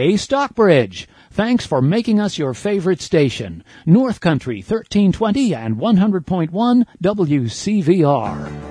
Hey, Stockbridge, thanks for making us your favorite station. North Country 1320 and 100.1 WCVR.